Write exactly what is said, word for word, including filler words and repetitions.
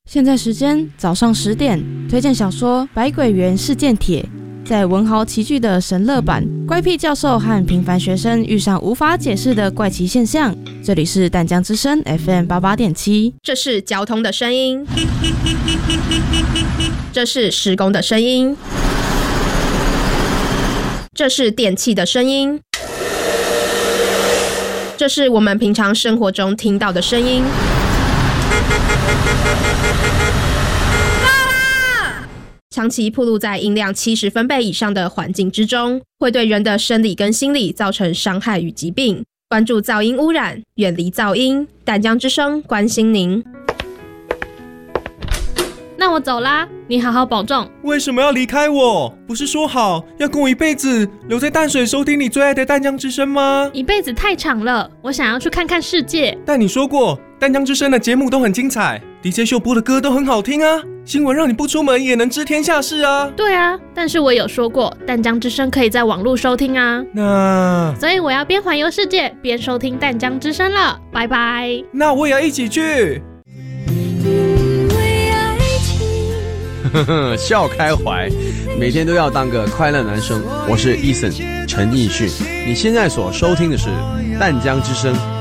现在时间早上十点，推荐小说《百鬼园事件帖》。在文豪齐聚的神乐版，怪癖教授和平凡学生遇上无法解释的怪奇现象。这里是淡江之声 F M 八八点七， 这是交通的声音，这是施工的声音，这是电器的声音，这是我们平常生活中听到的声音。长期暴露在音量七十分贝以上的环境之中，会对人的生理跟心理造成伤害与疾病。关注噪音污染，远离噪音。淡江之声关心您。 那我走啦，你好好保重。 为什么要离开我？不是说好要跟我一辈子留在淡水收听你最爱的淡江之声吗？ 一辈子太长了，我想要去看看世界。 但你说过淡江之声的节目都很精彩， D J 秀播的歌都很好听啊，新闻让你不出门也能知天下事啊。 对啊，但是我有说过淡江之声可以在网络收听啊。 那所以我要边环游世界边收听淡江之声了，拜拜。 那我也要一起去。 笑开怀，每天都要当个快乐男生。我是 Eason 陈奕迅，你现在所收听的是淡江之声